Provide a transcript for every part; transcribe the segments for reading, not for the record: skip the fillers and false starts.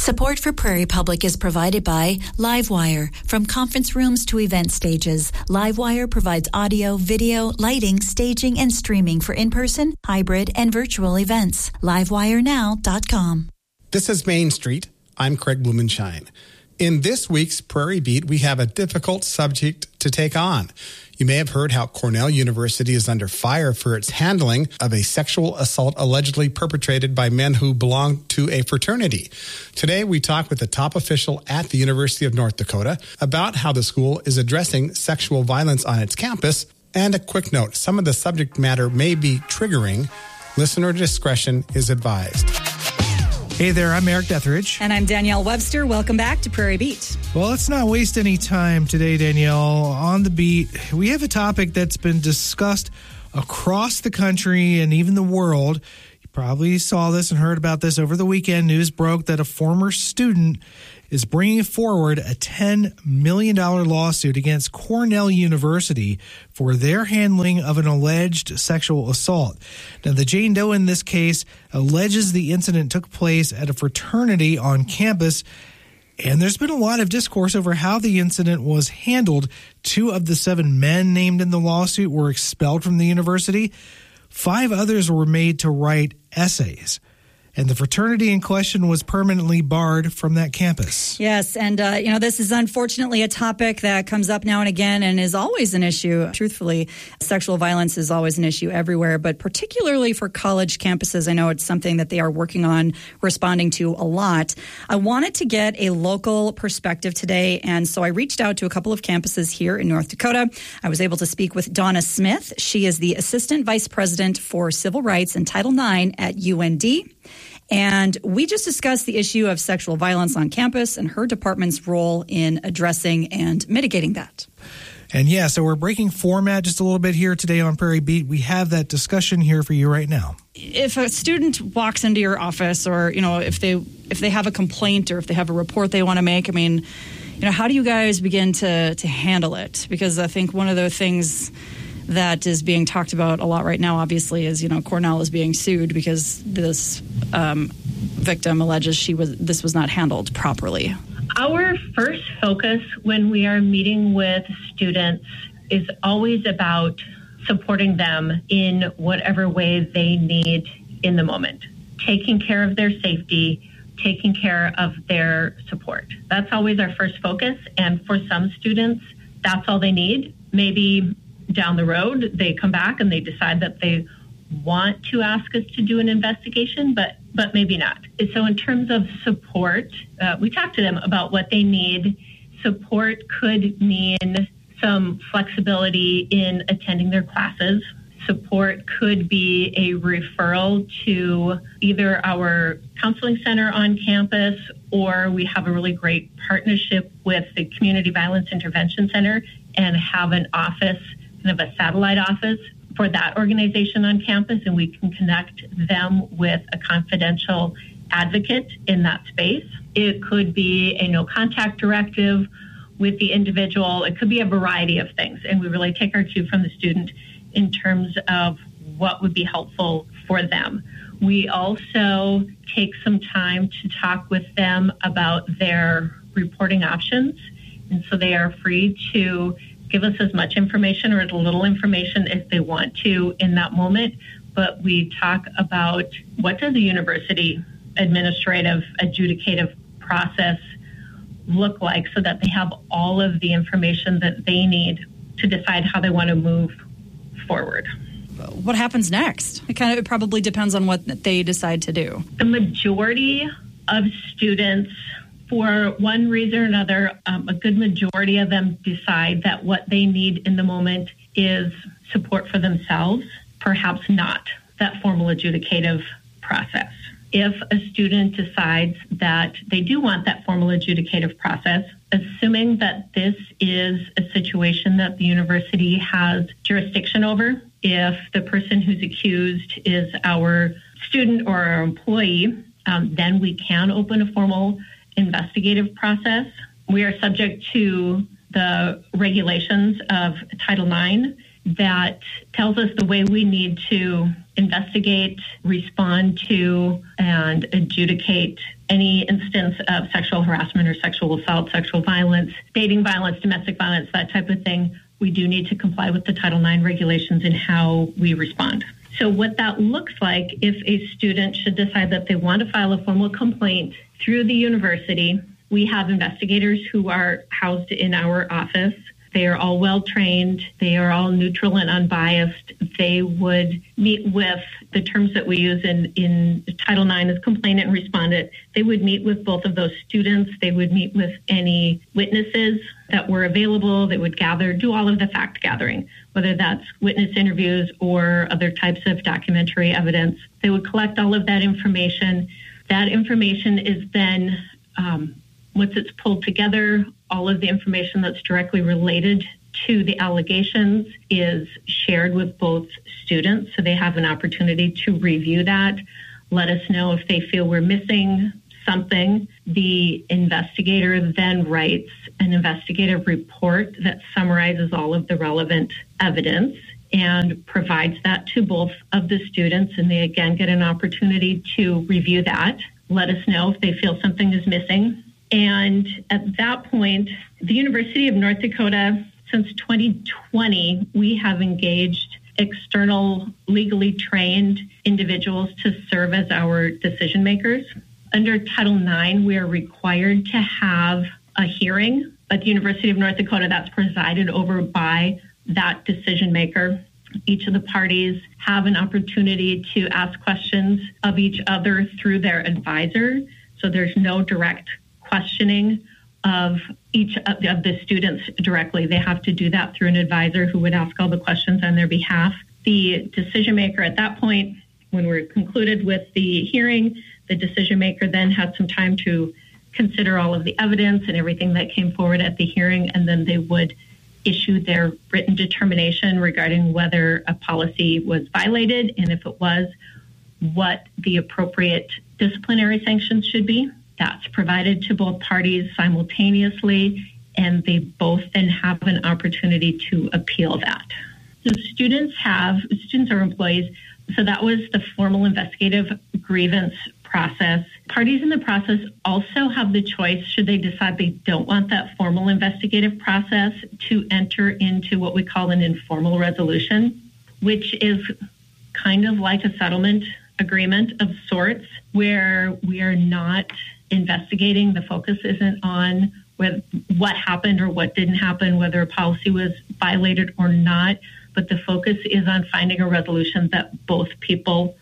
Support for Prairie Public is provided by Livewire. From conference rooms to event stages, Livewire provides audio, video, lighting, staging, and streaming for in-person, hybrid, and virtual events. LiveWireNow.com. This is Main Street. I'm Craig Blumenshine. In this week's Prairie Beat, we have a difficult subject to take on. You may have heard how Cornell University is under fire for its handling of a sexual assault allegedly perpetrated by men who belong to a fraternity. Today, we talk with a top official at the University of North Dakota about how the school is addressing sexual violence on its campus. And a quick note, some of the subject matter may be triggering. Listener discretion is advised. Hey there, I'm Eric Detheridge. And I'm Danielle Webster. Welcome back to Prairie Beat. Well, let's not waste any time today, Danielle. On the beat, we have a topic that's been discussed across the country and even the world. You probably saw this and heard about this over the weekend. News broke that a former student is bringing forward a $10 million lawsuit against Cornell University for their handling of an alleged sexual assault. Now, the Jane Doe in this case alleges the incident took place at a fraternity on campus, and there's been a lot of discourse over how the incident was handled. 2 of the 7 men named in the lawsuit were expelled from the university. 5 others were made to write essays. And the fraternity in question was permanently barred from that campus. Yes, and, this is unfortunately a topic that comes up now and again and is always an issue. Truthfully, sexual violence is always an issue everywhere, but particularly for college campuses, I know it's something that they are working on responding to a lot. I wanted to get a local perspective today, and so I reached out to a couple of campuses here in North Dakota. I was able to speak with Donna Smith. She is the Assistant Vice President for Civil Rights and Title IX at UND. And we just discussed the issue of sexual violence on campus and her department's role in addressing and mitigating that. And yeah, so we're breaking format just a little bit here today on Prairie Beat. We have that discussion here for you right now. If a student walks into your office or, if they have a complaint or if they have a report they want to make, how do you guys begin to handle it? Because I think one of the things that is being talked about a lot right now, obviously, is, Cornell is being sued because this victim alleges this was not handled properly. Our first focus when we are meeting with students is always about supporting them in whatever way they need in the moment, taking care of their safety, taking care of their support. That's always our first focus. And for some students, that's all they need. Maybe down the road, they come back and they decide that they want to ask us to do an investigation, but maybe not. So in terms of support, we talk to them about what they need. Support could mean some flexibility in attending their classes. Support could be a referral to either our counseling center on campus, or we have a really great partnership with the Community Violence Intervention Center and have an office, kind of a satellite office for that organization on campus, and we can connect them with a confidential advocate in that space. It could be a no contact directive with the individual. It could be a variety of things, and we really take our cue from the student in terms of what would be helpful for them. We also take some time to talk with them about their reporting options, and so they are free to give us as much information or as little information as they want to in that moment. But we talk about what does a university administrative, adjudicative process look like so that they have all of the information that they need to decide how they want to move forward. What happens next? It probably depends on what they decide to do. The majority of students, for one reason or another, a good majority of them decide that what they need in the moment is support for themselves, perhaps not that formal adjudicative process. If a student decides that they do want that formal adjudicative process, assuming that this is a situation that the university has jurisdiction over, if the person who's accused is our student or our employee, then we can open a formal investigative process. We are subject to the regulations of Title IX that tells us the way we need to investigate, respond to, and adjudicate any instance of sexual harassment or sexual assault, sexual violence, dating violence, domestic violence, that type of thing. We do need to comply with the Title IX regulations in how we respond. So what that looks like, if a student should decide that they want to file a formal complaint through the university, we have investigators who are housed in our office. They are all well-trained. They are all neutral and unbiased. They would meet with the terms that we use in Title IX as complainant and respondent. They would meet with both of those students. They would meet with any witnesses that were available. They would do all of the fact gathering, whether that's witness interviews or other types of documentary evidence. They would collect all of that information. That information is then, once it's pulled together, all of the information that's directly related to the allegations is shared with both students, so they have an opportunity to review that, let us know if they feel we're missing something. The investigator then writes an investigative report that summarizes all of the relevant evidence and provides that to both of the students, and they again get an opportunity to review that, let us know if they feel something is missing. And at that point, the University of North Dakota, since 2020, we have engaged external legally trained individuals to serve as our decision makers. Under Title IX, we are required to have a hearing at the University of North Dakota that's presided over by that decision maker. Each of the parties have an opportunity to ask questions of each other through their advisor, so there's no direct questioning of each of the students directly. They have to do that through an advisor who would ask all the questions on their behalf. The decision maker at that point, when we're concluded with the hearing, the decision maker then had some time to consider all of the evidence and everything that came forward at the hearing, and then they would issue their written determination regarding whether a policy was violated, and if it was, what the appropriate disciplinary sanctions should be. That's provided to both parties simultaneously, and they both then have an opportunity to appeal that. So students are employees, so that was the formal investigative grievance process. Parties in the process also have the choice, should they decide they don't want that formal investigative process, to enter into what we call an informal resolution, which is kind of like a settlement agreement of sorts, where we are not investigating. The focus isn't on what happened or what didn't happen, whether a policy was violated or not, but the focus is on finding a resolution that both people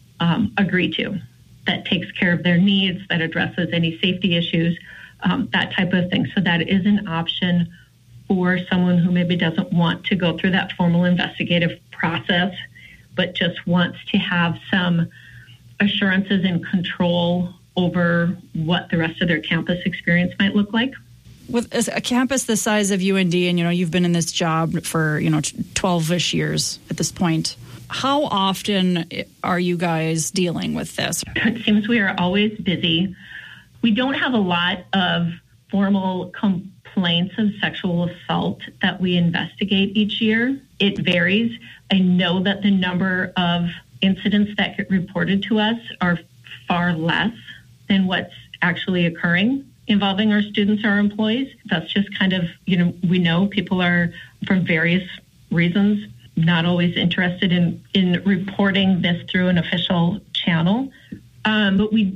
agree to, that takes care of their needs, that addresses any safety issues, that type of thing. So that is an option for someone who maybe doesn't want to go through that formal investigative process, but just wants to have some assurances and control over what the rest of their campus experience might look like. With a campus the size of UND, and you've been in this job for 12-ish years at this point, how often are you guys dealing with this? It seems we are always busy. We don't have a lot of formal complaints of sexual assault that we investigate each year. It varies. I know that the number of incidents that get reported to us are far less than what's actually occurring involving our students or our employees. That's just kind of, we know people are, for various reasons, not always interested in reporting this through an official channel. But we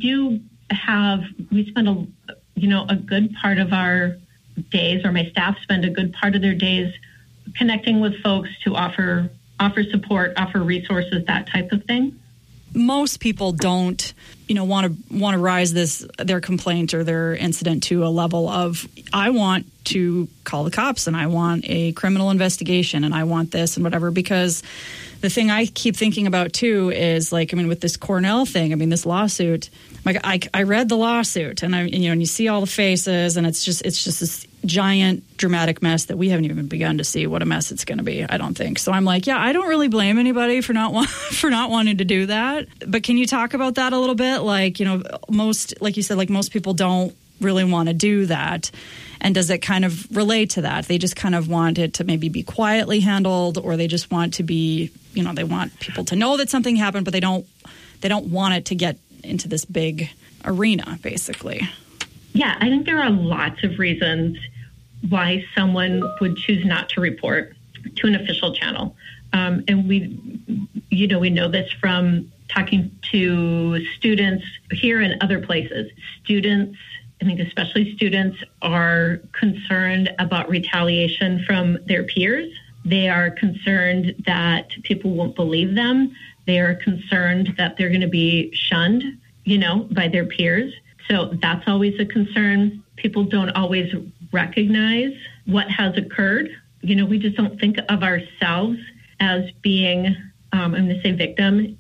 spend a good part of our days, or my staff spend a good part of their days connecting with folks to offer support, offer resources, that type of thing. Most people don't, want to rise their complaint or their incident to a level of, I want to call the cops and I want a criminal investigation and I want this and whatever. Because the thing I keep thinking about too is with this Cornell thing, this lawsuit. I read the lawsuit and and you see all the faces and it's just this giant dramatic mess that we haven't even begun to see what a mess it's going to be. I don't think so. I'm I don't really blame anybody for not wanting to do that. But can you talk about that a little bit? Most, like you said, most people don't really want to do that? And does it kind of relate to that? They just kind of want it to maybe be quietly handled, or they just want to be, they want people to know that something happened, but they don't want it to get into this big arena, basically. Yeah, I think there are lots of reasons why someone would choose not to report to an official channel. And we know this from talking to students here and other places. Students, I think especially students, are concerned about retaliation from their peers. They are concerned that people won't believe them. They are concerned that they're going to be shunned, by their peers. So that's always a concern. People don't always recognize what has occurred. We just don't think of ourselves as being, I'm going to say victim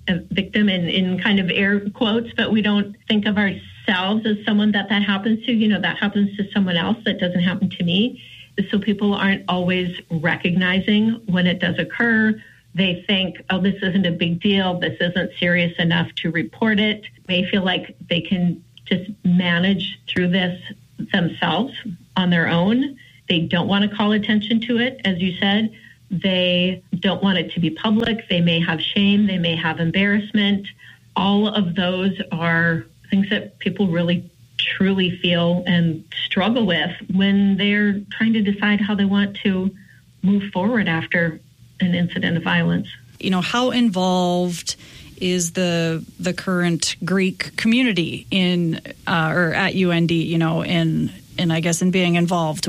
in kind of air quotes, but we don't think of ourselves as someone that happens to. That happens to someone else. That doesn't happen to me. So people aren't always recognizing when it does occur. They think, oh, this isn't a big deal. This isn't serious enough to report it. They feel like they can just manage through this themselves on their own. They don't want to call attention to it, as you said. They don't want it to be public. They may have shame. They may have embarrassment. All of those are things that people really truly feel and struggle with when they're trying to decide how they want to move forward after an incident of violence. How involved is the current Greek community in or at UND, in I guess in being involved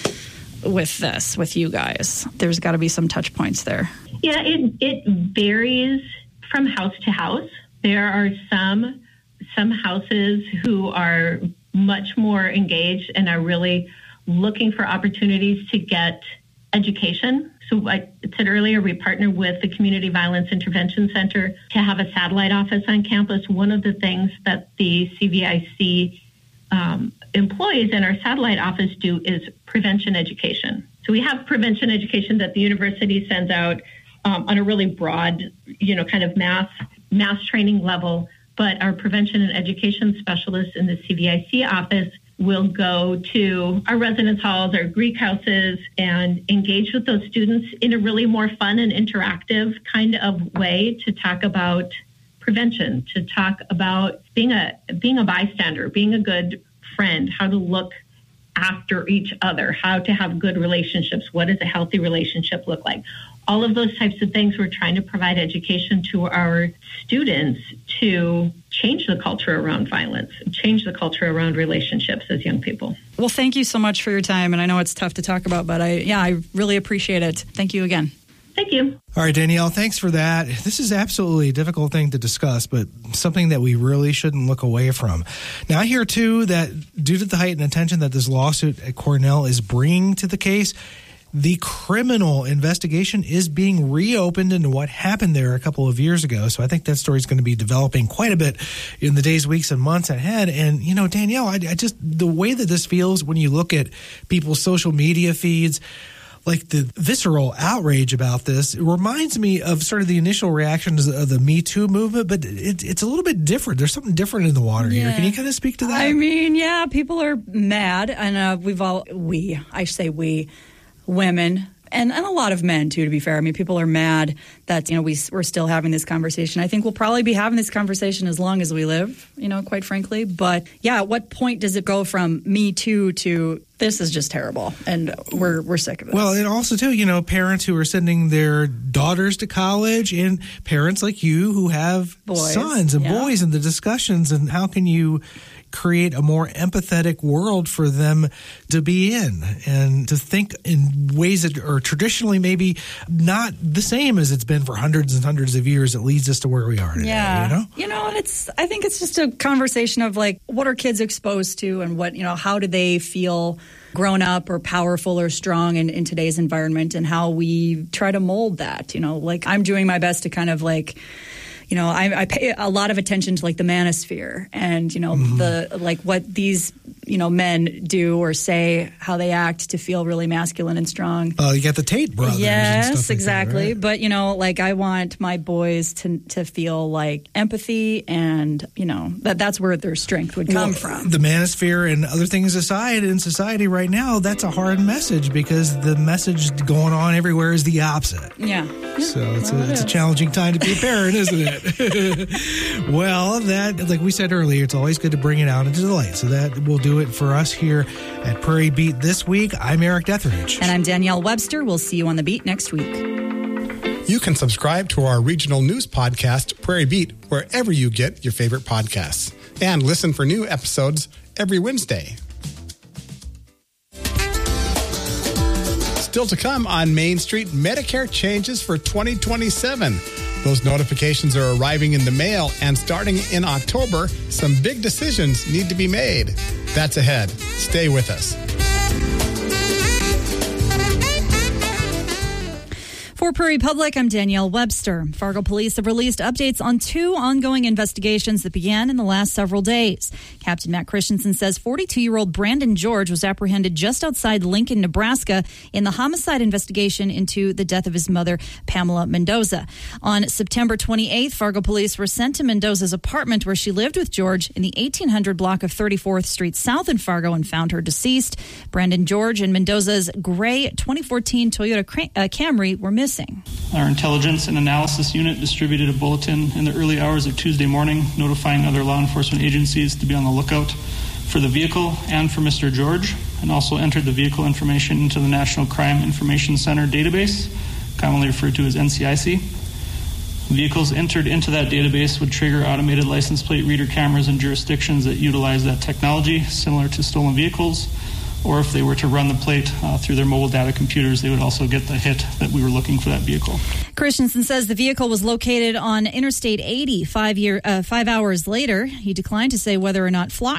with this, with you guys? There's got to be some touch points there. Yeah, it varies from house to house. There are some houses who are much more engaged and are really looking for opportunities to get education. So I said earlier, we partner with the Community Violence Intervention Center to have a satellite office on campus. One of the things that the CVIC employees in our satellite office do is prevention education. So we have prevention education that the university sends out on a really broad, kind of mass training level. But our prevention and education specialists in the CVIC office will go to our residence halls, our Greek houses, and engage with those students in a really more fun and interactive kind of way to talk about prevention, to talk about being a bystander, being a good friend, how to look after each other, how to have good relationships, what does a healthy relationship look like? All of those types of things, we're trying to provide education to our students to change the culture around violence, change the culture around relationships as young people. Well, thank you so much for your time. And I know it's tough to talk about, but I really appreciate it. Thank you again. Thank you. All right, Danielle, thanks for that. This is absolutely a difficult thing to discuss, but something that we really shouldn't look away from. Now, I hear, too, that due to the heightened attention that this lawsuit at Cornell is bringing to the case, the criminal investigation is being reopened into what happened there a couple of years ago. So I think that story is going to be developing quite a bit in the days, weeks, and months ahead. And, Danielle, I just, the way that this feels when you look at people's social media feeds, like the visceral outrage about this, it reminds me of sort of the initial reactions of the Me Too movement, but it's a little bit different. There's something different in the water here. Can you kind of speak to that? I mean, yeah, people are mad, and women, and a lot of men, too, to be fair. I mean, people are mad that, we're still having this conversation. I think we'll probably be having this conversation as long as we live, quite frankly. But, yeah, at what point does it go from Me Too to this is just terrible, and we're sick of it? Well, and also, too, parents who are sending their daughters to college and parents like you who have sons and boys in the discussions, and how can you create a more empathetic world for them to be in and to think in ways that are traditionally maybe not the same as it's been for hundreds and hundreds of years that leads us to where we are today, and I think it's just a conversation of like, what are kids exposed to, and what, how do they feel grown up or powerful or strong in today's environment, and how we try to mold that, like I'm doing my best to kind of like, I pay a lot of attention to like the manosphere and, the like what these men do or say, how they act to feel really masculine and strong. Oh, you got the Tate brothers. Yes, and stuff exactly. Like that, right? But, I want my boys to feel like empathy and, that's where their strength would come from. The manosphere and other things aside, in society right now, that's a hard message because the message going on everywhere is the opposite. Yeah. So it's a challenging time to be a parent, isn't it? Well, that, like we said earlier, it's always good to bring it out into the light. So that will do it for us here at Prairie Beat this week. I'm Eric Etheridge. And I'm Danielle Webster. We'll see you on the beat next week. You can subscribe to our regional news podcast, Prairie Beat, wherever you get your favorite podcasts. And listen for new episodes every Wednesday. Still to come on Main Street, Medicare changes for 2027. Those notifications are arriving in the mail, and starting in October, some big decisions need to be made. That's ahead. Stay with us. For Prairie Public, I'm Danielle Webster. Fargo police have released updates on 2 ongoing investigations that began in the last several days. Captain Matt Christensen says 42-year-old Brandon George was apprehended just outside Lincoln, Nebraska, in the homicide investigation into the death of his mother, Pamela Mendoza. On September 28th, Fargo police were sent to Mendoza's apartment where she lived with George in the 1800 block of 34th Street South in Fargo and found her deceased. Brandon George and Mendoza's gray 2014 Toyota Camry were missing. Our intelligence and analysis unit distributed a bulletin in the early hours of Tuesday morning notifying other law enforcement agencies to be on the lookout for the vehicle and for Mr. George, and also entered the vehicle information into the National Crime Information Center database, commonly referred to as NCIC. Vehicles entered into that database would trigger automated license plate reader cameras in jurisdictions that utilize that technology, similar to stolen vehicles. Or if they were to run the plate through their mobile data computers, they would also get the hit that we were looking for that vehicle. Christensen says the vehicle was located on Interstate 80 5 hours later. He declined to say whether or not flock